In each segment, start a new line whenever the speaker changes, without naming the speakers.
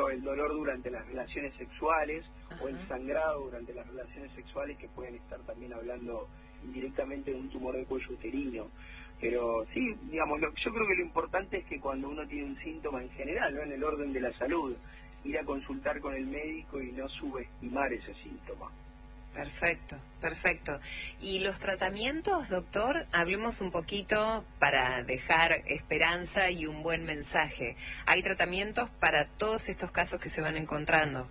ejemplo, el dolor durante las relaciones sexuales o el
Ajá.
sangrado durante las relaciones sexuales, que pueden estar también hablando indirectamente de un tumor de cuello uterino. Pero sí, digamos, yo creo que lo importante es que cuando uno tiene un síntoma en general, ¿no?, en el orden de la salud, ir a consultar con el médico y no subestimar ese síntoma.
Perfecto, perfecto. ¿Y los tratamientos, doctor? Hablemos un poquito para dejar esperanza y un buen mensaje. ¿Hay tratamientos para todos estos casos que se van encontrando?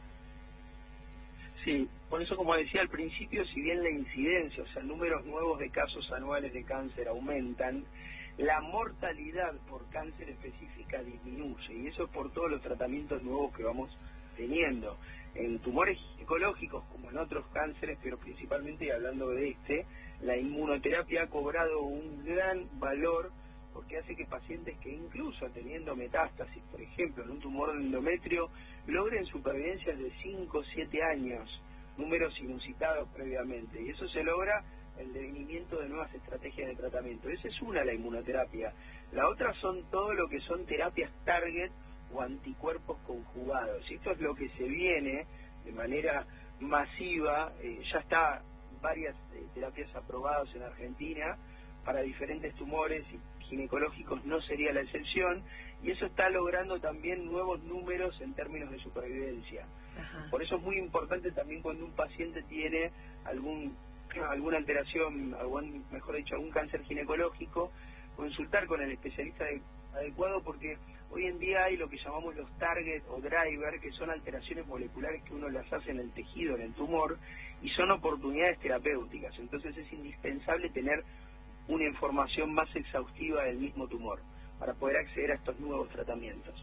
Sí, por eso, como decía al principio, si bien la incidencia, o sea, números nuevos de casos anuales de cáncer aumentan, la mortalidad por cáncer específica disminuye, y eso es por todos los tratamientos nuevos que vamos teniendo. En tumores ginecológicos, como en otros cánceres, pero principalmente hablando de la inmunoterapia ha cobrado un gran valor, porque hace que pacientes que incluso teniendo metástasis, por ejemplo, en un tumor de endometrio, logren supervivencias de 5 o 7 años, números inusitados previamente, y eso se logra el devenimiento de nuevas estrategias de tratamiento. Esa es una, la inmunoterapia. La otra son todo lo que son terapias target o anticuerpos conjugados. Y esto es lo que se viene de manera masiva, ya está varias terapias aprobadas en Argentina para diferentes tumores, y ginecológicos no sería la excepción, y eso está logrando también nuevos números en términos de supervivencia.
Ajá.
Por eso es muy importante también cuando un paciente tiene alguna alteración, mejor dicho, algún cáncer ginecológico, consultar con el especialista adecuado, porque hoy en día hay lo que llamamos los target o driver, que son alteraciones moleculares que uno las hace en el tejido, en el tumor, y son oportunidades terapéuticas. Entonces es indispensable tener una información más exhaustiva del mismo tumor para poder acceder a estos nuevos tratamientos.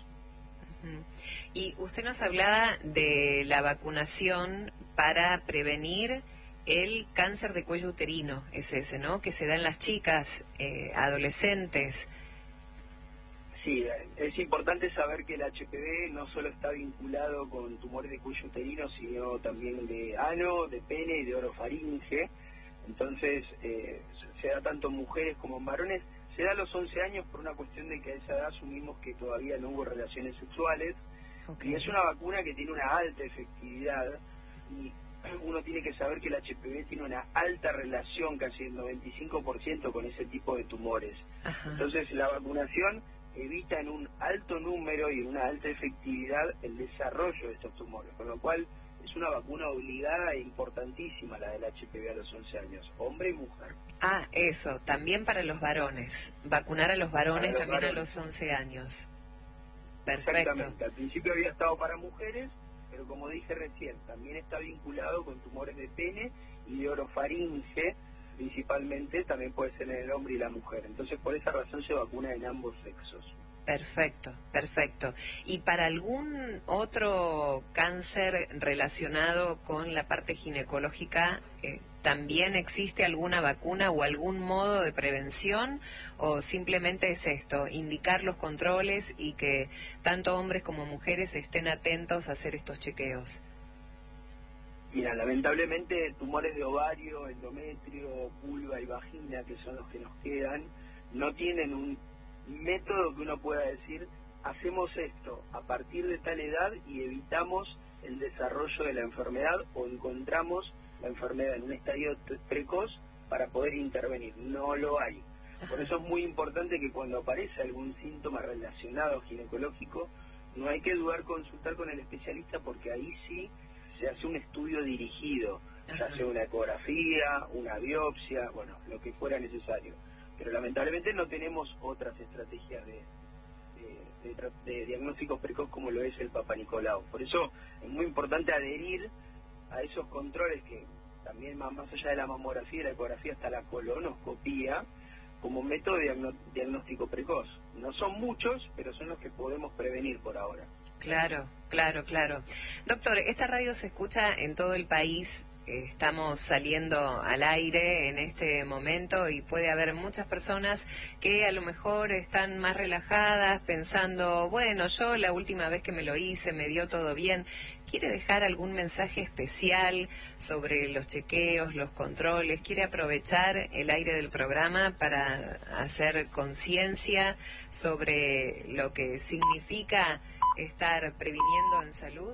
Y usted nos hablaba de la vacunación para prevenir el cáncer de cuello uterino, es ese, ¿no?, que se da en las chicas, adolescentes.
Sí, es importante saber que el HPV no solo está vinculado con tumores de cuello uterino, sino también de ano, de pene y de orofaringe. Entonces, se da tanto en mujeres como en varones. Se da a los 11 años por una cuestión de que a esa edad asumimos que todavía no hubo relaciones sexuales.
Okay.
Y es una vacuna que tiene una alta efectividad, y uno tiene que saber que el HPV tiene una alta relación, casi el 95%, con ese tipo de tumores.
Ajá.
Entonces la vacunación evita en un alto número y en una alta efectividad el desarrollo de estos tumores, con lo cual es una vacuna obligada e importantísima la del HPV a los 11 años, hombre y mujer.
Ah, eso, también para los varones, vacunar a los varones también
varones.
A los 11 años. Perfecto.
Exactamente, al principio había estado para mujeres, pero como dije recién, también está vinculado con tumores de pene y de orofaringe, principalmente, también puede ser en el hombre y la mujer. Entonces, por esa razón se vacuna en ambos sexos.
Perfecto, perfecto. ¿Y para algún otro cáncer relacionado con la parte ginecológica, también existe alguna vacuna o algún modo de prevención, o simplemente es esto, indicar los controles y que tanto hombres como mujeres estén atentos a hacer estos chequeos?
Mira, lamentablemente tumores de ovario, endometrio, vulva y vagina, que son los que nos quedan, no tienen un método que uno pueda decir, hacemos esto a partir de tal edad y evitamos el desarrollo de la enfermedad, o encontramos la enfermedad en un estadio precoz para poder intervenir. No lo hay. Por eso es muy importante que cuando aparece algún síntoma relacionado ginecológico, no hay que dudar consultar con el especialista, porque ahí sí se hace un estudio dirigido, se hace una ecografía, una biopsia, bueno, lo que fuera necesario. Pero lamentablemente no tenemos otras estrategias de diagnóstico precoz como lo es el Papa Nicolau. Por eso es muy importante adherir a esos controles, que también más allá de la mamografía y la ecografía está la colonoscopía, como método de diagnóstico precoz. No son muchos, pero son los que podemos prevenir por ahora.
Claro, claro, claro. Doctor, esta radio se escucha en todo el país. Estamos saliendo al aire en este momento y puede haber muchas personas que a lo mejor están más relajadas pensando, bueno, yo la última vez que me lo hice me dio todo bien. ¿Quiere dejar algún mensaje especial sobre los chequeos, los controles? ¿Quiere aprovechar el aire del programa para hacer conciencia sobre lo que significa estar previniendo en salud?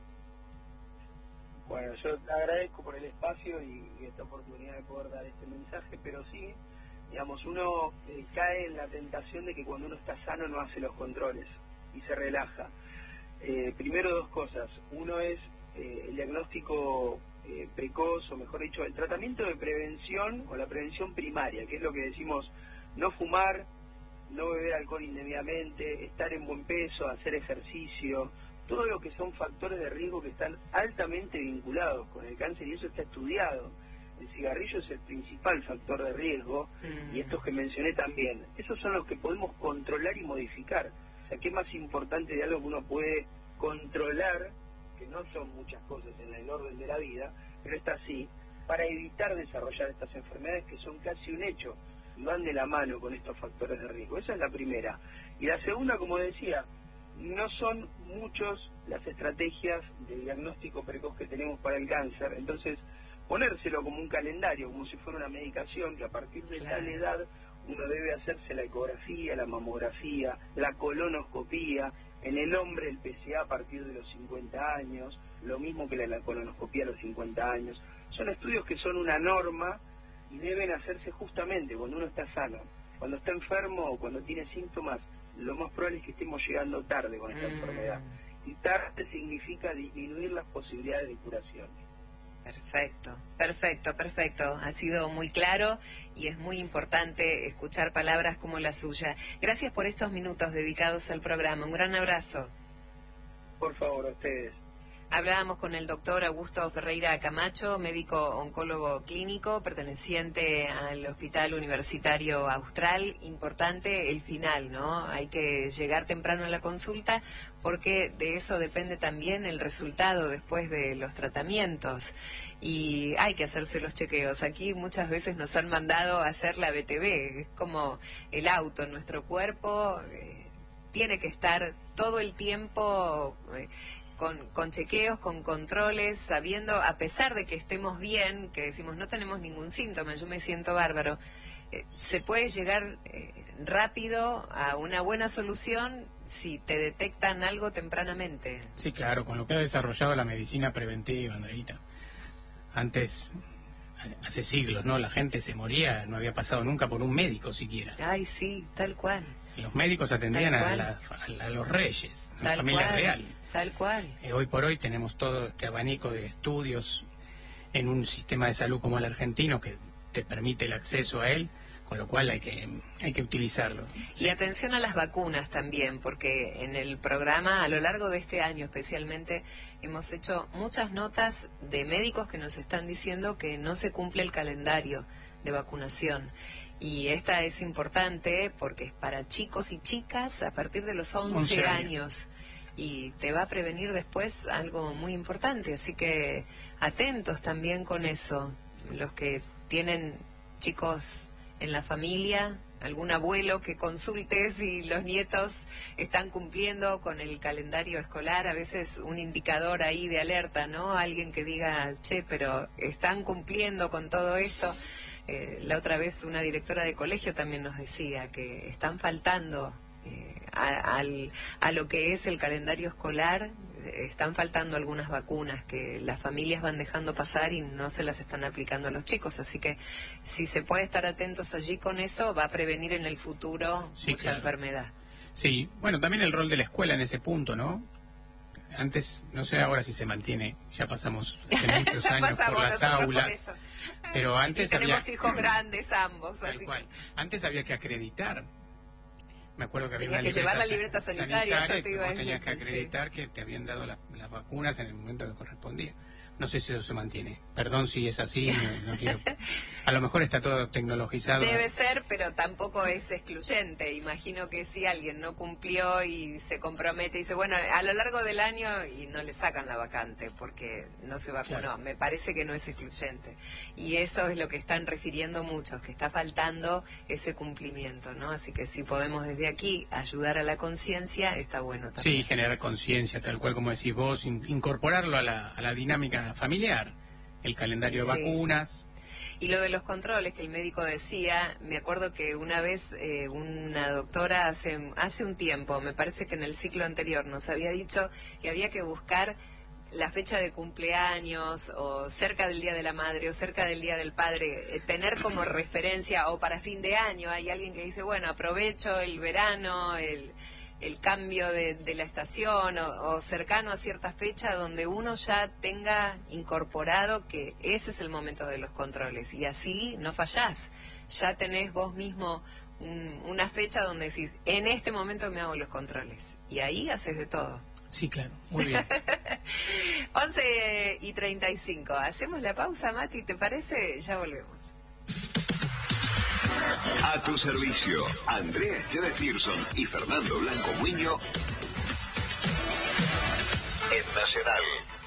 Bueno, yo agradezco por el espacio y esta oportunidad de poder dar este mensaje, pero sí, digamos, uno cae en la tentación de que cuando uno está sano no hace los controles y se relaja. Primero, dos cosas. Uno es el diagnóstico precoz, o mejor dicho, el tratamiento de prevención o la prevención primaria, que es lo que decimos: no fumar, no beber alcohol indebidamente, estar en buen peso, hacer ejercicio, todo lo que son factores de riesgo que están altamente vinculados con el cáncer, y eso está estudiado. El cigarrillo es el principal factor de riesgo, y estos que mencioné también. Esos son los que podemos controlar y modificar. O sea, ¿qué más importante de algo que uno puede controlar, que no son muchas cosas en el orden de la vida, pero está así, para evitar desarrollar estas enfermedades que son casi un hecho y van de la mano con estos factores de riesgo? Esa es la primera. Y la segunda, como decía, no son muchos las estrategias de diagnóstico precoz que tenemos para el cáncer, entonces ponérselo como un calendario, como si fuera una medicación, que a partir de tal edad uno debe hacerse la ecografía, la mamografía, la colonoscopía, en el hombre el PSA a partir de los 50 años, lo mismo que la colonoscopía a los 50 años. Son estudios que son una norma y deben hacerse justamente cuando uno está sano. Cuando está enfermo o cuando tiene síntomas, lo más probable es que estemos llegando tarde con esta enfermedad. Y tarde significa disminuir las posibilidades de curación.
Perfecto, perfecto, perfecto. Ha sido muy claro y es muy importante escuchar palabras como la suya. Gracias por estos minutos dedicados al programa. Un gran abrazo.
Por favor, a ustedes.
Hablábamos con el doctor Augusto Ferreira Camacho, médico oncólogo clínico, perteneciente al Hospital Universitario Austral. Importante el final, ¿no? Hay que llegar temprano a la consulta porque de eso depende también el resultado después de los tratamientos. Y hay que hacerse los chequeos. Aquí muchas veces nos han mandado a hacer la BTV, es como el auto, nuestro cuerpo tiene que estar todo el tiempo con chequeos, con controles, sabiendo, a pesar de que estemos bien, que decimos no tenemos ningún síntoma, yo me siento bárbaro, se puede llegar rápido a una buena solución si te detectan algo tempranamente.
Sí, claro, con lo que ha desarrollado la medicina preventiva, Andreita. Antes, hace siglos, ¿no? La gente se moría, no había pasado nunca por un médico siquiera.
Ay, sí, tal cual.
Los médicos atendían a los reyes, a la familia real.
Tal cual.
Hoy por hoy tenemos todo este abanico de estudios en un sistema de salud como el argentino que te permite el acceso a él, con lo cual hay que utilizarlo.
Y atención a las vacunas también, porque en el programa, a lo largo de este año especialmente, hemos hecho muchas notas de médicos que nos están diciendo que no se cumple el calendario de vacunación. Y esta es importante porque es para chicos y chicas a partir de los 11 años. Y te va a prevenir después algo muy importante, así que atentos también con eso. Los que tienen chicos en la familia, algún abuelo que consulte si los nietos están cumpliendo con el calendario escolar, a veces un indicador ahí de alerta, ¿no? Alguien que diga, che, pero están cumpliendo con todo esto. La otra vez una directora de colegio también nos decía que están faltando a lo que es el calendario escolar, están faltando algunas vacunas que las familias van dejando pasar y no se las están aplicando a los chicos, así que si se puede estar atentos allí con eso, va a prevenir en el futuro mucha enfermedad.
Sí, bueno, también el rol de la escuela en ese punto, ¿no? Antes, no sé ahora si se mantiene, ya pasamos hace muchos años por las aulas, pero antes
tenemos hijos grandes ambos,
tal
así
cual. Antes había que acreditar. Me acuerdo que había
tenías
una
que llevar la libreta sanitaria, eso te iba a decir.
Tenías que acreditar que te habían dado las vacunas en el momento que correspondía. No sé si eso se mantiene. Perdón si es así, no quiero. A lo mejor está todo tecnologizado.
Debe ser, pero tampoco es excluyente. Imagino que si alguien no cumplió y se compromete y dice, bueno, a lo largo del año, y no le sacan la vacante porque no se vacunó. Claro. Me parece que no es excluyente. Y eso es lo que están refiriendo muchos, que está faltando ese cumplimiento, ¿no? Así que si podemos desde aquí ayudar a la conciencia, está bueno también.
Sí, generar conciencia, tal cual como decís vos, incorporarlo a la dinámica familiar, el calendario de vacunas.
Y lo de los controles que el médico decía, me acuerdo que una vez una doctora hace un tiempo, me parece que en el ciclo anterior, nos había dicho que había que buscar la fecha de cumpleaños o cerca del Día de la Madre o cerca del Día del Padre, tener como referencia, o para fin de año hay alguien que dice, bueno, aprovecho el verano, el cambio de la estación o cercano a cierta fecha donde uno ya tenga incorporado que ese es el momento de los controles, y así no fallás, ya tenés vos mismo una fecha donde decís, en este momento me hago los controles, y ahí haces de todo.
Sí, claro, muy bien.
11:35. Hacemos la pausa, Mati, ¿te parece? Ya volvemos.
A tu servicio, Andrea Esteves Pearson y Fernando Blanco Muño en Nacional.